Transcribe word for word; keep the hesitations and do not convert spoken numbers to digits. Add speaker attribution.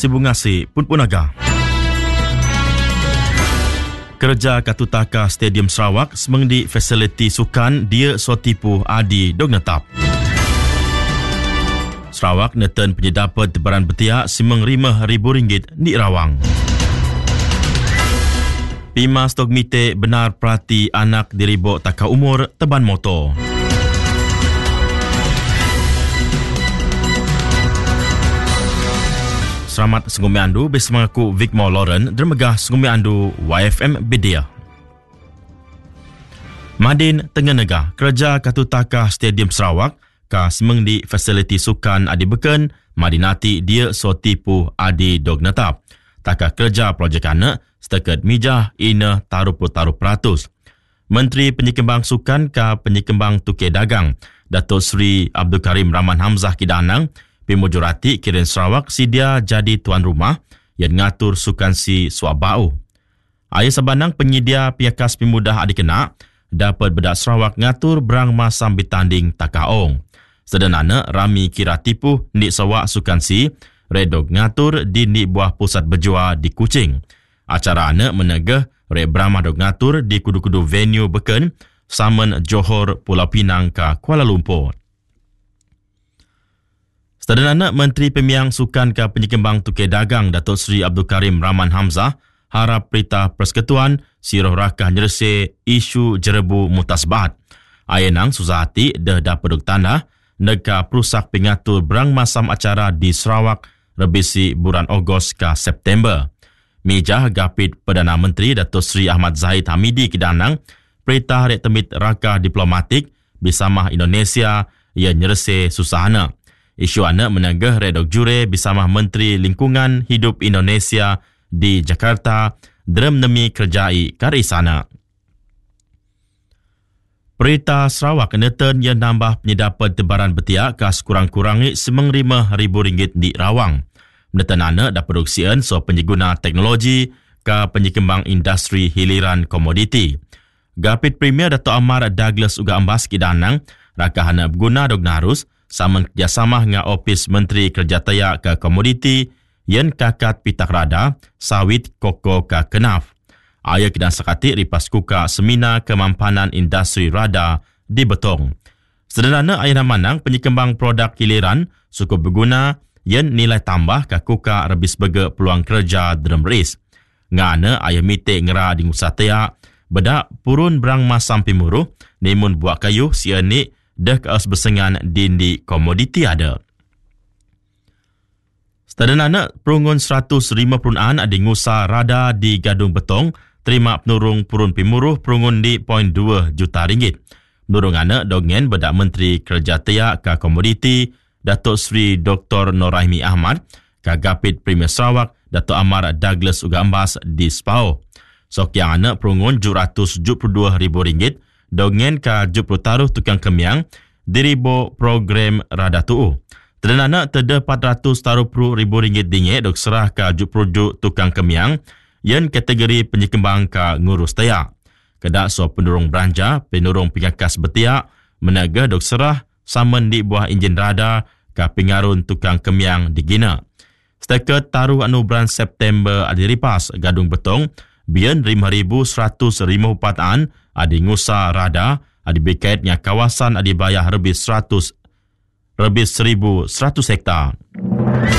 Speaker 1: Sibungasi pun punaga. Kerja Katutaka Stadium Sarawak semang di fasiliti sukan dia sotipu adi dog netap. Sarawak neten penyedapat tebaran betiak semang lima ribu ringgit di Rawang. Pima stok mite benar perhati anak diribok taka umur teban motor. Selamat sengumi andu bersama aku Vicmore Lauren dermegah sengumi andu Y F M Bedia. Madin Tengah Negah kerja Katutaka Stadium Sarawak ka semeng di fasiliti sukan adi beken madinati dia so tipu adi dog netap. Taka kerja projek anak setakat mijah ina taruh puluh taruh peratus. Menteri Penyekembang Sukan ka Penyekembang Tukar Dagang Datuk Seri Abdul Karim Rahman Hamzah Kidanang Pimujurati Kirin Sarawak sedia jadi tuan rumah yang ngatur sukan si Swabau. Ayah sabanang penyedia piakas pemudah adikena dapat bedak Sarawak ngatur berang masam bitanding takaong. Sedenana rami kira tipu ni sawak sukan si redog ngatur di ni buah pusat berjua di Kuching. Acara anak menegah re Brahma dog ngatur di kudu-kudu venue beken Saman Johor Pulau Pinang ke Kuala Lumpur. Sedenana Menteri Pemiang Sukan ke Penyekembang Tukar Dagang Datuk Seri Abdul Karim Rahman Hamzah harap Perintah Persekutuan Siroh Rakah nyerese isu jerebu mutasbat. Ayenang susah hati dah dapat duk tanda nega perusak pengatur berang masam acara di Sarawak rebisi bulan Ogos ke September. Mijah Gapit Perdana Menteri Datuk Seri Ahmad Zahid Hamidi Kidanang Perintah Rek Temit Rakah Diplomatik bersama Indonesia yang nyerese susahana. Isu anak menegah redok jure bersama Menteri Lingkungan Hidup Indonesia di Jakarta derem nemi kerjai karisana. Perintah Sarawak neten yang nambah penyedapat tebaran betiak kas kurang-kurangi semang lima ribu ringgit di Rawang. Neten anak dah produksian so pengguna teknologi ke penyekembang industri hiliran komoditi. Gapit Premier Dato' Amar Douglas Uga Ambas Kidanang rakahana berguna dog narus sama kerjasama dengan Opis Menteri Kerjataya ke Komoditi yang kakat pitak rada, sawit, koko ke kenaf. Ayah kedang sekati ripas kuka semina kemampanan industri rada di Betong. Sederhana ayah manang penyekembang produk hiliran cukup berguna yang nilai tambah ke kuka rebis bega peluang kerja dalam ris. Ngana ayah mitik ngera di Ngusataya, bedak purun berang masam pimuruh, nemun buat kayu sianik dah keas bersengan dindi komoditi ada. Sedenana perungun seratus lima puluh an ada ngusa rada di Gadung Betong terima penurung purun pimuruh perungun di poin dua juta ringgit. Penurung anak dongen bedak Menteri Kerjataya ke Komoditi Datuk Seri Doktor Noraimi Ahmad ke Gapit Premier Sarawak Datuk Amar Douglas Uga Ambas di Spau. Sok yang anak perungun tujuh ratus tujuh puluh dua ribu ringgit dongen ke tujuh puluh taruh tukang kemiang diribo program rada tu'u. Terdenana terda empat ratus taruh puluh ribu ringgit dingit dok serah ke tujuh puluh tukang kemiang yang kategori penyekembang ke ngurus tayak. Kedak so penurung belanja, penurung pengakas betiak, menaga dok serah saman di buah enjin rada ke pengarun tukang kemiang di Gina. Setakat taruh anu bulan September adiripas Gadung Betong, bian lima ribu seratus lima puluh empat an adi ngusa rada, adi bekaitnya kawasan adi bayah lebih seratus, lebih seribu seratus hektar.